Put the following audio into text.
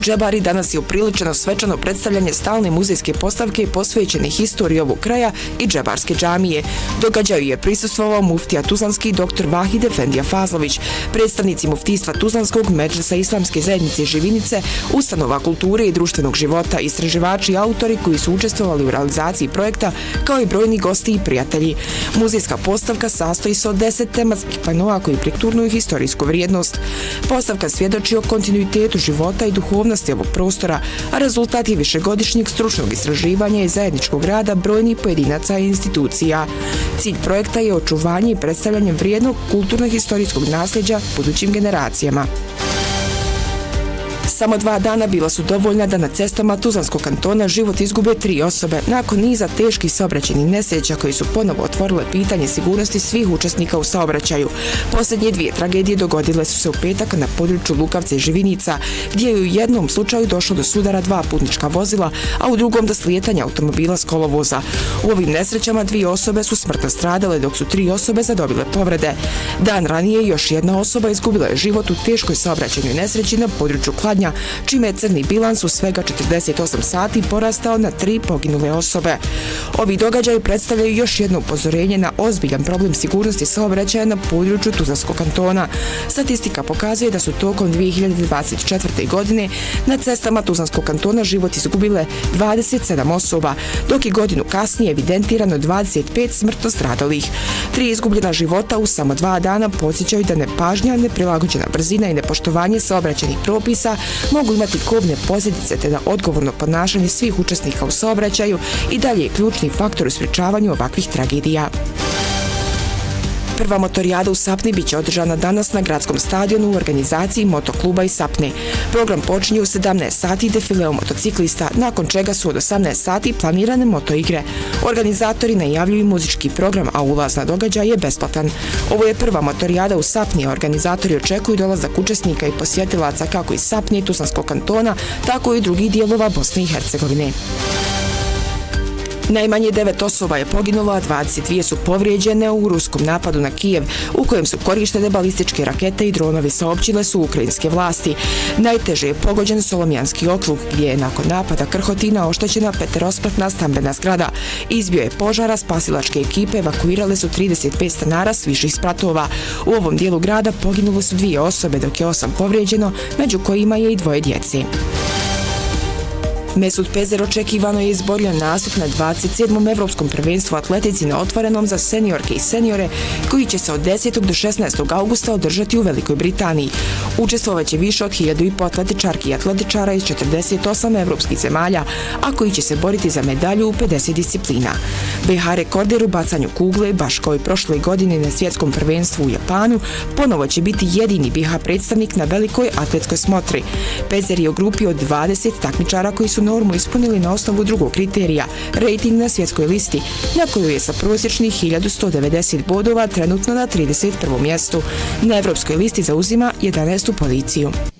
Džebari danas je upriličeno svečano predstavljanje stalne muzejske postavke posvećene historiji ovog kraja i Džebarske džamije. Događaju je prisustvovao muftija tuzlanski dr. Vahid Efendija Fazlović, predstavnici muftijstva Tuzlanskog medžlisa Islamske zajednice Živinice, ustanova kulture i društvenog života, istraživači i autori koji su učestvovali u realizaciji projekta, kao i brojni gosti i prijatelji. Muzejska postavka sastoji se od 10 tematskih panoa koji prekturnuju historijsku vrijednost. Postavka svjedoči o kontinuitetu života i duhovnosti ovog prostora, a rezultat je višegodišnjeg stručnog istraživanja i zajedničkog rada brojnih pojedinaca i institucija. Cilj projekta je očuvanje i predstavljanje vrijednog kulturno-historijskog nasljeđa budućim generacijama. Samo 2 dana bila su dovoljna da na cestama Tuzlanskog kantona život izgube 3 osobe nakon niza teških saobraćajnih nesreća koji su ponovo otvorile pitanje sigurnosti svih učesnika u saobraćaju. Posljednje 2 tragedije dogodile su se u petak na području Lukavca i Živinica, gdje je u jednom slučaju došlo do sudara 2 putnička vozila, a u drugom do slijetanja automobila s kolovoza. U ovim nesrećama 2 osobe su smrtno stradale, dok su 3 osobe zadobile povrede. Dan ranije još jedna osoba izgubila je život u teškoj saobraćajnoj nesreći na području Kladnja, čime je crni bilans u svega 48 sati porastao na 3 poginule osobe. Ovi događaji predstavljaju još jedno upozorenje na ozbiljan problem sigurnosti saobraćaja na području Tuzlanskog kantona. Statistika pokazuje da su tokom 2024. godine na cestama Tuzlanskog kantona život izgubile 27 osoba, dok je godinu kasnije evidentirano 25 smrtno stradalih. 3 izgubljena života u samo 2 dana podsjećaju da nepažnja, neprilagođena brzina i nepoštovanje saobraćajnih propisa mogu imati kobne posljedice, te da odgovorno ponašanje svih učesnika u saobraćaju i dalje je ključni faktor u sprječavanju ovakvih tragedija. Prva motorijada u Sapni biće održana danas na gradskom stadionu u organizaciji motokluba iz Sapne. Program počinje u 17 sati defileom motociklista, nakon čega su od 18 sati planirane motoigre. Organizatori najavljuju muzički program, a ulaz na događaj je besplatan. Ovo je prva motorijada u Sapni, a organizatori očekuju dolazak učesnika i posjetilaca kako iz Sapne i Tuzlanskog kantona, tako i drugih dijelova Bosne i Hercegovine. Najmanje 9 osoba je poginulo, a 22 su povrijeđene u ruskom napadu na Kijev, u kojem su korištene balističke rakete i dronovi, saopćile su ukrajinske vlasti. Najteže je pogođen Solomjanski okrug, gdje je nakon napada krhotina oštećena 5-spratna stambena zgrada. Izbio je požara, spasilačke ekipe evakuirale su 35 stanara s viših spratova. U ovom dijelu grada poginule su 2 osobe, dok je 8 povrijeđeno, među kojima je i 2 djece. Mesut Pezer očekivano je izborio nastup na 27. Evropskom prvenstvu atletici na otvorenom za seniorke i seniore, koji će se od 10. do 16. augusta održati u Velikoj Britaniji. Učestvovaće više od 1500 atletičarki i atletičara iz 48 evropskih zemalja, a koji će se boriti za medalju u 50 disciplina. BiH rekorder u bacanju kugle, baš kao i prošle godine na svjetskom prvenstvu u Japanu, ponovo će biti jedini BiH predstavnik na velikoj atletskoj smotri. Pezer je u grupi od 20 takmičara koji su normu ispunili na osnovu drugog kriterija, rejting na svjetskoj listi, na koju je sa prosječnih 1190 bodova trenutno na 31. mjestu. Na evropskoj listi zauzima 11. poziciju.